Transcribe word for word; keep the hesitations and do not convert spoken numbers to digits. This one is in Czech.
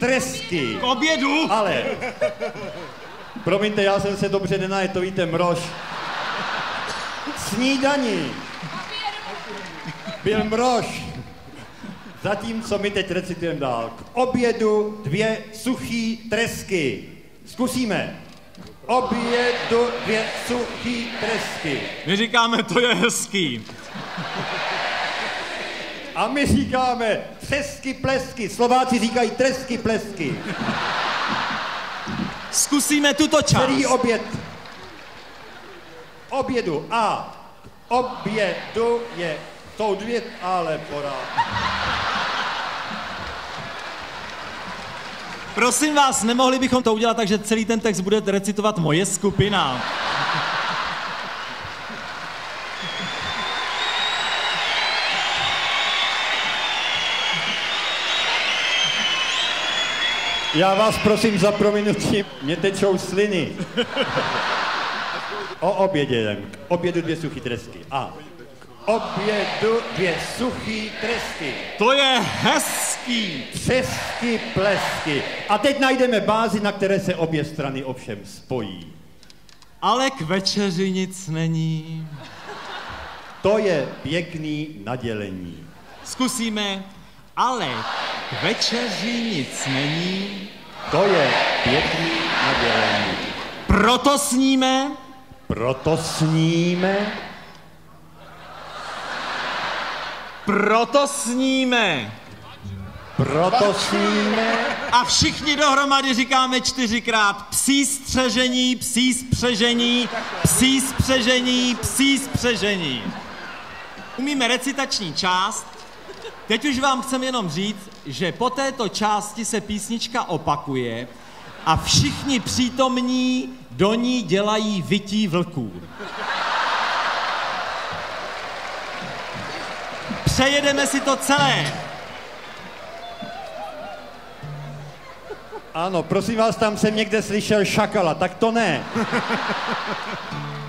tresky. K obědu? Ale, promiňte, já jsem se dobře nenajet, to víte, mrož. Snídaní byl mrož. Zatímco my teď recitujeme dál. K obědu dvě suchý tresky. Zkusíme. K obědu dvě suchý tresky. My říkáme, to je hezký. A my říkáme tresky, plesky. Slováci říkají tresky, plesky. Zkusíme tuto část. Celý oběd. Obědu. A obědu je, jsou dvě, ale porád. Prosím vás, nemohli bychom to udělat tak, že celý ten text bude recitovat moje skupina. Já vás prosím za prominutí, mě tečou sliny. O obědě jdem. K obědu dvě suchý tresky. A k obědu dvě suchý tresky. To je hezký. Tresky, plesky. A teď najdeme bázi, na které se obě strany ovšem spojí. Ale k večeři nic není. To je pěkný nadělení. Zkusíme, ale k večeři nic není. To je pěkný nadělení. Proto sníme. Proto sníme. Proto sníme. Proto sníme. A všichni dohromady říkáme čtyřikrát psí střežení, psí spřežení, psí spřežení, psí spřežení. Umíme recitační část. Teď už vám chcem jenom říct, že po této části se písnička opakuje a všichni přítomní do ní dělají vytí vlků. Přejedeme si to celé. Ano, prosím vás, tam jsem někde slyšel šakala, tak to ne.